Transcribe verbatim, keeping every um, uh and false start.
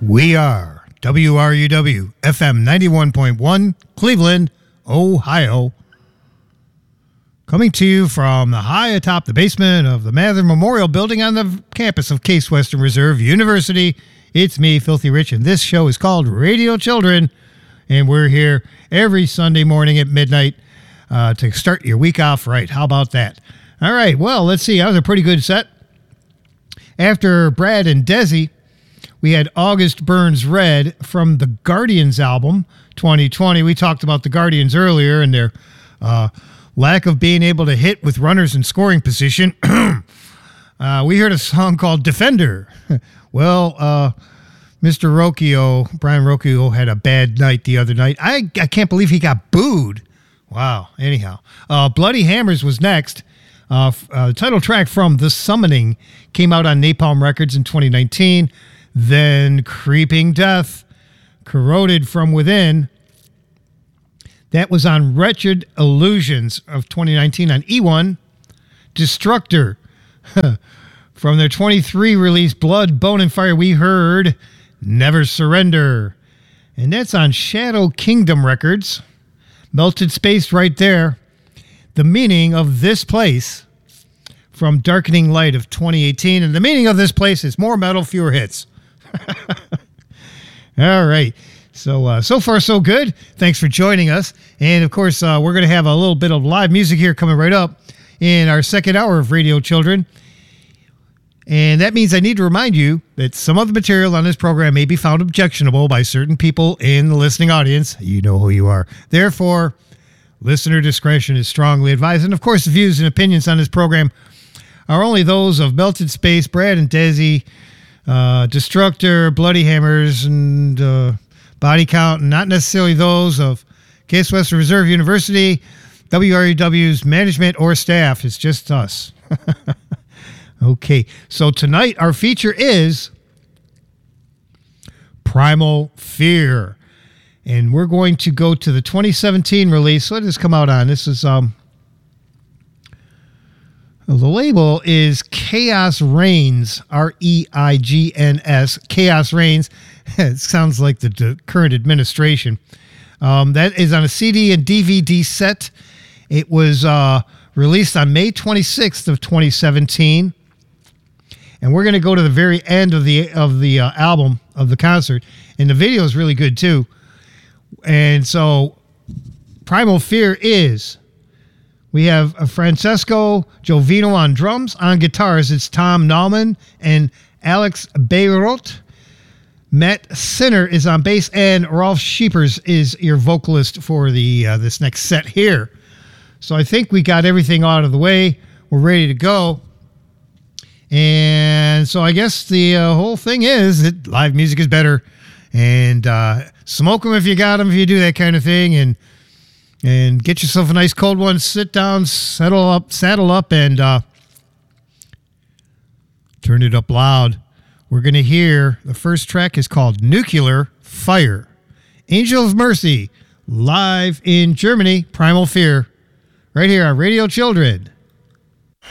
We are W R U W F M ninety-one point one, Cleveland, Ohio. Coming to you from the high atop the basement of the Mather Memorial Building on the campus of Case Western Reserve University. It's me, Filthy Rich, and this show is called Radio Children. And we're here every Sunday morning at midnight uh, to start your week off right. How about that? All right, well, let's see. That was a pretty good set. After Brad and Desi, we had August Burns Red from the Guardians album, twenty twenty. We talked about the Guardians earlier and their uh, lack of being able to hit with runners in scoring position. uh, we heard a song called Defender. well, uh, Mister Rocchio, Brian Rocchio, had a bad night the other night. I, I can't believe he got booed. Wow. Anyhow, uh, Bloody Hammers was next. Uh, f- uh, the title track from The Summoning came out on Napalm Records in twenty nineteen. Then Creeping Death, Corroded from Within. That was on Wretched Illusions of twenty nineteen on E one. Destructor. From their twenty-three release Blood, Bone, and Fire, we heard Never Surrender. And that's on Shadow Kingdom Records. Melted Space right there. The Meaning of This Place from Darkening Light of twenty eighteen. And the meaning of this place is more metal, fewer hits. All right. So, uh, so far, so good. Thanks for joining us. And, of course, uh, we're going to have a little bit of live music here coming right up in our second hour of Radio Children. And that means I need to remind you that some of the material on this program may be found objectionable by certain people in the listening audience. You know who you are. Therefore, listener discretion is strongly advised. And, of course, the views and opinions on this program are only those of Melted Space, Brad and Desi, uh, Destructor, Bloody Hammers, and uh, Body Count, and not necessarily those of Case Western Reserve University, W R U W's management or staff. It's just us. Okay, so tonight our feature is Primal Fear. And we're going to go to the twenty seventeen release. What does this come out on? This is, um, the label is Chaos Reigns, R E I G N S, Chaos Reigns. It sounds like the, the current administration. Um, that is on a C D and D V D set. It was uh, released on May twenty-sixth of twenty seventeen. And we're going to go to the very end of the of the uh, album, of the concert. And the video is really good, too. And so Primal Fear is, we have uh, Francesco Jovino on drums. On guitars, it's Tom Nauman and Alex Beirut. Matt Sinner is on bass, and Rolf Scheepers is your vocalist for the uh, this next set here. So I think we got everything out of the way. We're ready to go. And so I guess the uh, whole thing is that live music is better. And uh, smoke them if you got them, if you do that kind of thing. And and get yourself a nice cold one. Sit down, settle up, saddle up, and uh, turn it up loud. We're going to hear, the first track is called Nuclear Fire. Angel of Mercy, live in Germany, Primal Fear, right here on Radio Children.